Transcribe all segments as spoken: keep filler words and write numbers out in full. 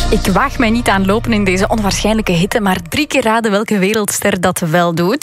Ik waag mij niet aan lopen in deze onwaarschijnlijke hitte, maar drie keer raden welke wereldster dat wel doet.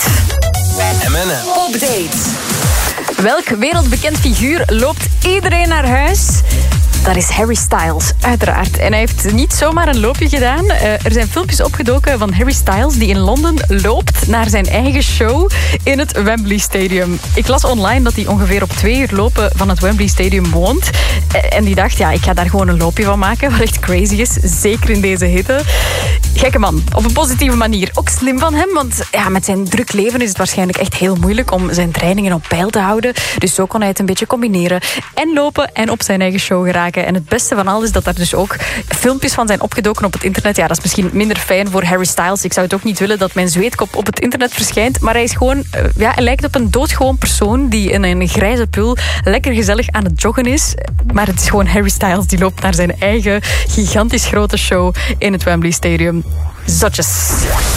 M N M. Update. Welk wereldbekend figuur loopt iedereen naar huis? Dat is Harry Styles, uiteraard. En hij heeft niet zomaar een loopje gedaan. Uh, er zijn filmpjes opgedoken van Harry Styles die in Londen loopt naar zijn eigen show in het Wembley Stadium. Ik las online dat hij ongeveer op twee uur lopen van het Wembley Stadium woont. Uh, en die dacht, ja, ik ga daar gewoon een loopje van maken, wat echt crazy is. Zeker in deze hitte. Gekke man, op een positieve manier. Ook slim van hem, want ja, met zijn druk leven is het waarschijnlijk echt heel moeilijk om zijn trainingen op peil te houden. Dus zo kon hij het een beetje combineren. En lopen en op zijn eigen show geraken. En het beste van alles is dat er dus ook filmpjes van zijn opgedoken op het internet. Ja, dat is misschien minder fijn voor Harry Styles. Ik zou het ook niet willen dat mijn zweetkop op het internet verschijnt. Maar hij is gewoon, ja, hij lijkt op een doodgewoon persoon die in een grijze pul lekker gezellig aan het joggen is. Maar het is gewoon Harry Styles die loopt naar zijn eigen gigantisch grote show in het Wembley Stadium. Zotjes.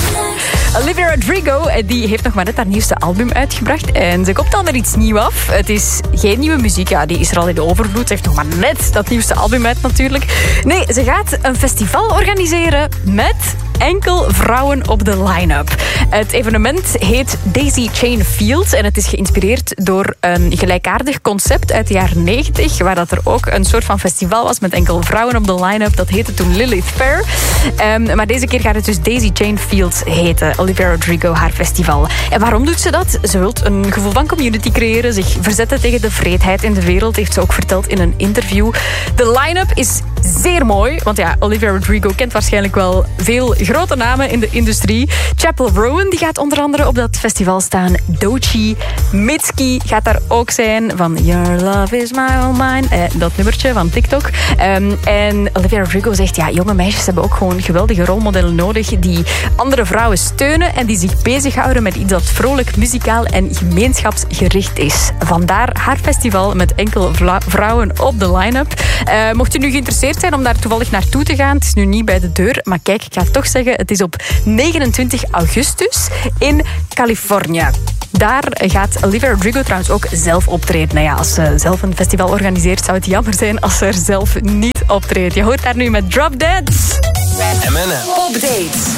Olivia Rodrigo die heeft nog maar net haar nieuwste album uitgebracht. En ze komt dan er iets nieuws af. Het is geen nieuwe muziek, ja, die is er al in de overvloed. Ze heeft nog maar net dat nieuwste album uit natuurlijk. Nee, ze gaat een festival organiseren met enkel vrouwen op de line-up. Het evenement heet Daisy Chain Fields en het is geïnspireerd door een gelijkaardig concept uit de jaren negentig, waar dat er ook een soort van festival was met enkel vrouwen op de line-up. Dat heette toen Lilith Fair. Um, maar deze keer gaat het dus Daisy Chain Fields heten. Olivia Rodrigo, haar festival. En waarom doet ze dat? Ze wil een gevoel van community creëren, zich verzetten tegen de vreedheid in de wereld, heeft ze ook verteld in een interview. De line-up is zeer mooi, want ja, Olivia Rodrigo kent waarschijnlijk wel veel grote namen in de industrie. Chappell Rowan die gaat onder andere op dat festival staan. Doechii, Mitski gaat daar ook zijn van Your Love Is My All Mine. Eh, dat nummertje van TikTok. Um, en Olivia Rodrigo zegt, ja, jonge meisjes hebben ook gewoon geweldige rolmodellen nodig die andere vrouwen steunen en die zich bezighouden met iets dat vrolijk, muzikaal en gemeenschapsgericht is. Vandaar haar festival met enkel vla- vrouwen op de line-up. Uh, mocht u nu geïnteresseerd zijn om daar toevallig naartoe te gaan, het is nu niet bij de deur, maar kijk, ik ga toch zeggen, het is op negenentwintig augustus in Californië. Daar gaat Olivia Rodrigo trouwens ook zelf optreden. Nou ja, als ze zelf een festival organiseert, zou het jammer zijn als ze er zelf niet optreedt. Je hoort daar nu met Drop Dead. M N M. Update.